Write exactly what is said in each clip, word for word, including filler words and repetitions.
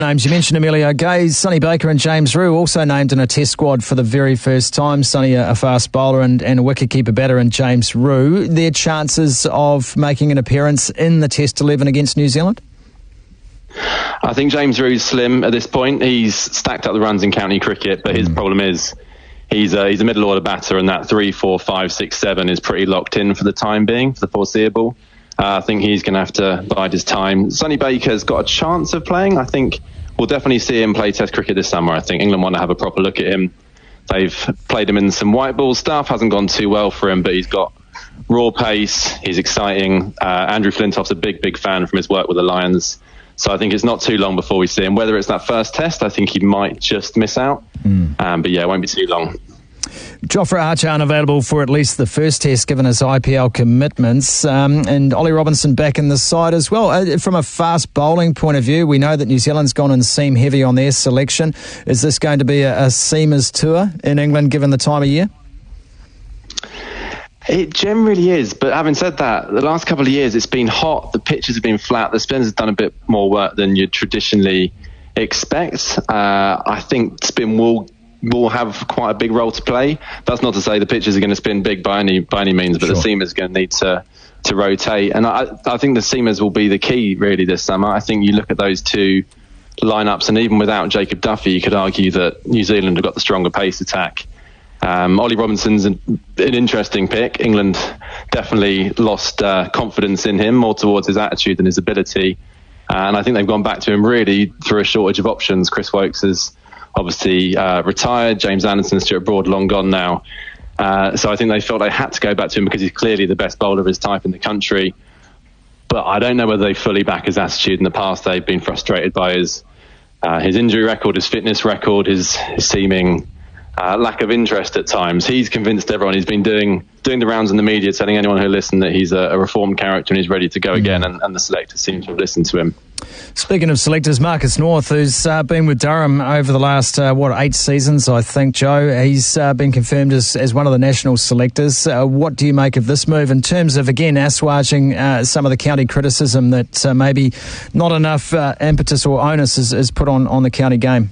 Names you mentioned, Emilio Gaze, Sonny Baker and James Rew also named in a test squad for the very first time. Sonny, a fast bowler, and, and a wicketkeeper batter in James Rew. Their chances of making an appearance in the Test eleven against New Zealand? I think James Rew's slim at this point. He's stacked up the runs in county cricket, but his mm. problem is he's a, he's a middle order batter, and that three, four, five, six, seven is pretty locked in for the time being, for the foreseeable. Uh, I think he's going to have to bide his time. Sonny Baker's got a chance of playing. I think we'll definitely see him play Test cricket this summer. I think England want to have a proper look at him. They've played him in some white ball stuff. Hasn't gone too well for him, but he's got raw pace. He's exciting. Uh, Andrew Flintoff's a big, big fan from his work with the Lions. So I think it's not too long before we see him. Whether it's that first Test, I think he might just miss out. Mm. Um, but yeah, it won't be too long. Jofra Archer unavailable for at least the first Test given his I P L commitments, um, and Ollie Robinson back in the side as well. Uh, from a fast bowling point of view, we know that New Zealand's gone and seam heavy on their selection. Is this going to be a, a seamers tour in England given the time of year? It generally is, but having said that, the last couple of years it's been hot, the pitches have been flat, the spinners have done a bit more work than you'd traditionally expect. Uh, I think spin will will have quite a big role to play. That's not to say the pitches are going to spin big by any by any means, but sure. The seamers are going to need to to rotate, and I, I think the seamers will be the key really this summer. I think you look at those two lineups, and even without Jacob Duffy, you could argue that New Zealand have got the stronger pace attack. Um, Ollie Robinson's an, an interesting pick. England definitely lost uh, confidence in him, more towards his attitude than his ability. Uh, and I think they've gone back to him really through a shortage of options. Chris Woakes has obviously uh, retired. James Anderson and Stuart Broad long gone now. Uh, so I think they felt they had to go back to him because he's clearly the best bowler of his type in the country. But I don't know whether they fully back his attitude. In the past, they've been frustrated by his uh, his injury record, his fitness record, his, his seeming Uh, lack of interest at times. He's convinced everyone. He's been doing doing the rounds in the media, telling anyone who listen that he's a, a reformed character and he's ready to go again, and, and the selectors seem to have listened to him. Speaking of selectors, Marcus North, who's uh, been with Durham over the last, uh, what, eight seasons, I think, Joe. He's uh, been confirmed as, as one of the national selectors. Uh, what do you make of this move in terms of, again, assuaging uh, some of the county criticism that uh, maybe not enough uh, impetus or onus is, is put on, on the county game?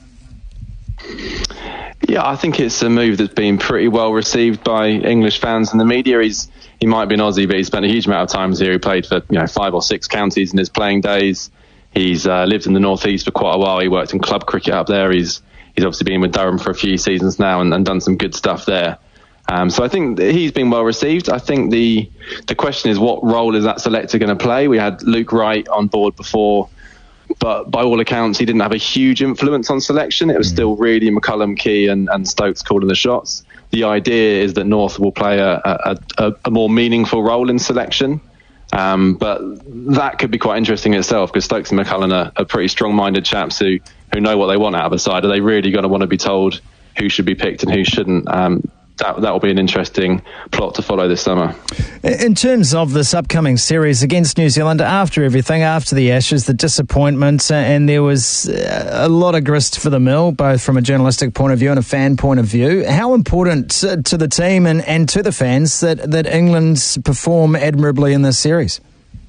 Yeah, I think it's a move that's been pretty well received by English fans and the media. He's he might be an Aussie, but he spent a huge amount of time here. He played for you know five or six counties in his playing days. He's uh, lived in the North East for quite a while. He worked in club cricket up there. He's he's obviously been with Durham for a few seasons now and, and done some good stuff there. Um, so I think he's been well received. I think the the question is, what role is that selector going to play? We had Luke Wright on board before, but by all accounts, he didn't have a huge influence on selection. It was still really McCullum, Key and, and Stokes calling the shots. The idea is that North will play a, a, a, a more meaningful role in selection. Um, but that could be quite interesting in itself, because Stokes and McCullum are, are pretty strong-minded chaps who, who know what they want out of a side. Are they really going to want to be told who should be picked and who shouldn't? Um, That, that will be an interesting plot to follow this summer. In terms of this upcoming series against New Zealand, after everything, after the Ashes, the disappointment, uh, and there was uh, a lot of grist for the mill, both from a journalistic point of view and a fan point of view. How important uh, to the team and, and to the fans that, that England perform admirably in this series?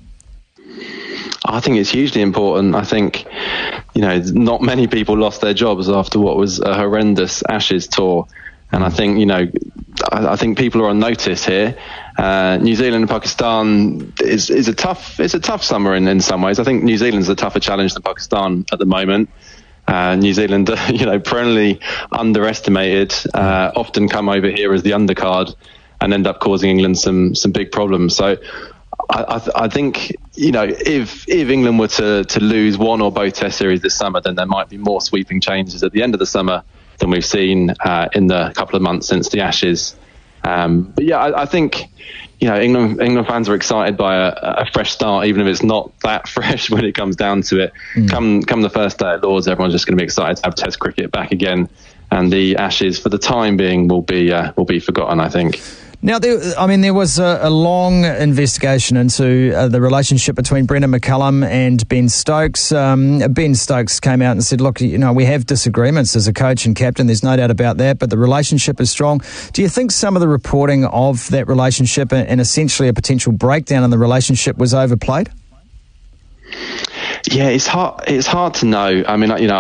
I think it's hugely important. I think, you know, not many people lost their jobs after what was a horrendous Ashes tour. And I think, you know, I, I think people are on notice here. Uh, New Zealand and Pakistan is, is a tough, it's a tough summer in, in some ways. I think New Zealand's a tougher challenge than Pakistan at the moment. Uh, New Zealand, you know, perennially underestimated, uh, often come over here as the undercard and end up causing England some, some big problems. So I, I, I think, you know, if, if England were to, to lose one or both Test series this summer, then there might be more sweeping changes at the end of the summer than we've seen uh, in the couple of months since the Ashes. Um, but yeah, I, I think, you know, England England fans are excited by a, a fresh start, even if it's not that fresh when it comes down to it. Mm. Come come the first day at Lords, everyone's just going to be excited to have Test cricket back again, and the Ashes, for the time being, will be uh, will be forgotten, I think. Now, there, I mean, there was a, a long investigation into uh, the relationship between Brendan McCullum and Ben Stokes. Um, Ben Stokes came out and said, look, you know, we have disagreements as a coach and captain, there's no doubt about that, but the relationship is strong. Do you think some of the reporting of that relationship and, and essentially a potential breakdown in the relationship was overplayed? Yeah, it's hard. It's hard to know. I mean, you know,